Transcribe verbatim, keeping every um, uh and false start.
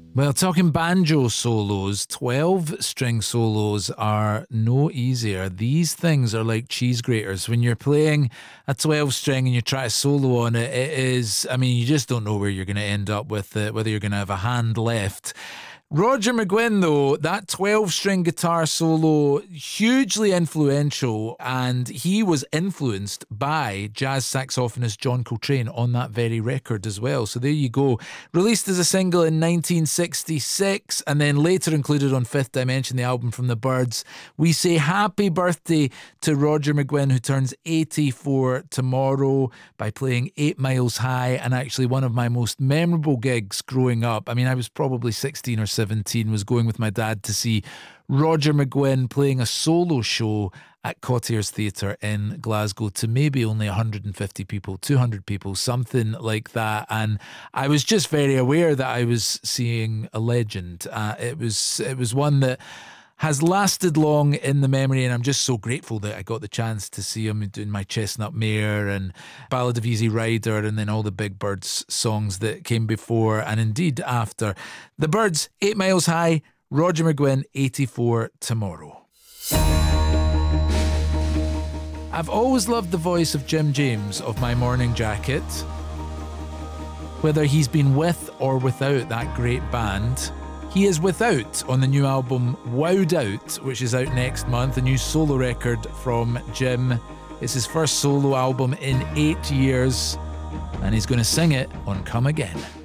Well, talking banjo solos, twelve string solos are no easier. These things are like cheese graters. When you're playing a twelve string and you try to solo on it, it is, I mean, you just don't know where you're going to end up with it, whether you're going to have a hand left. Roger McGuinn, though, that twelve string guitar solo, hugely influential, and he was influenced by jazz saxophonist John Coltrane on that very record as well. So there you go. Released as a single in nineteen sixty-six, and then later included on Fifth Dimension, the album from the Byrds. We say happy birthday to Roger McGuinn, who turns eighty-four tomorrow, by playing Eight Miles High, and actually one of my most memorable gigs growing up. I mean, I was probably sixteen or seventeen, was going with my dad to see Roger McGuinn playing a solo show at Cottier's Theatre in Glasgow to maybe only one hundred fifty people, two hundred people, something like that. And I was just very aware that I was seeing a legend. Uh, it was it was one that has lasted long in the memory, and I'm just so grateful that I got the chance to see him doing My Chestnut Mare and Ballad of Easy Rider, and then all the Big Byrds songs that came before and indeed after. The Byrds, Eight Miles High, Roger McGuinn, eighty-four tomorrow. I've always loved the voice of Jim James of My Morning Jacket. Whether he's been with or without that great band, he is without on the new album Wowed Out, which is out next month, a new solo record from Jim. It's his first solo album in eight years, and he's going to sing it on Come Again.